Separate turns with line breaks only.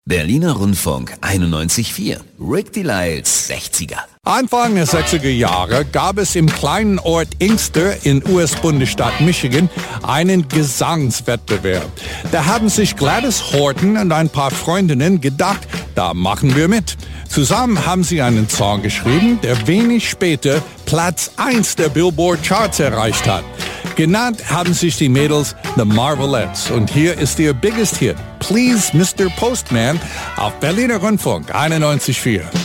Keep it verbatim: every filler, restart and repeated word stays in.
Berliner Rundfunk einundneunzig Komma vier. Rick Delisles sechziger.
Anfang der sechziger Jahre gab es im kleinen Ort Inkster in U S-Bundesstaat Michigan einen Gesangswettbewerb. Da haben sich Gladys Horton und ein paar Freundinnen gedacht, da machen wir mit. Zusammen haben sie einen Song geschrieben, der wenig später Platz eins der Billboard-Charts erreicht hat. Genannt haben sich die Mädels The Marvelettes. Und hier ist ihr biggest hit, Please Mister Postman, auf Berliner Rundfunk einundneunzig Komma vier.